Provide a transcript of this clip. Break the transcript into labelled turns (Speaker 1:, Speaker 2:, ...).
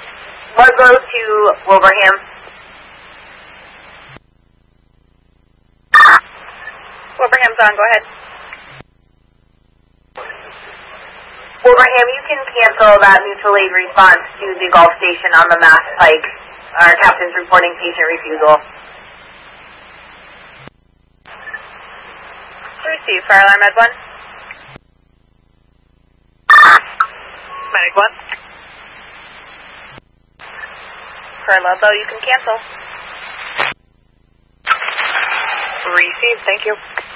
Speaker 1: Largo to Wilbraham.
Speaker 2: Wilbraham's on, go ahead.
Speaker 1: Wilbraham, you can cancel that mutual aid response to the Gulf Station on the Mass Pike. Our captain's reporting patient refusal.
Speaker 2: Receive, fire alarm Med 1. Medic 1. For Ludlow, you can cancel. Receive, thank you.